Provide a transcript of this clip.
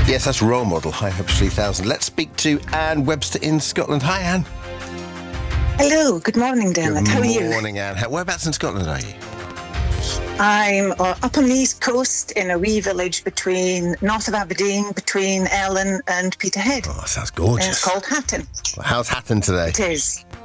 Yes, that's Role Model, High Hopes 3000. Let's speak to Anne Webster in Scotland. Hi, Anne. Hello, good morning, Dermot. How are you? Good morning, Anne. Whereabouts in Scotland are you? I'm up on the east coast in a wee village north of Aberdeen, between Ellon and Peterhead. Oh, sounds gorgeous. And it's called Hatton. Well, how's Hatton today? It is.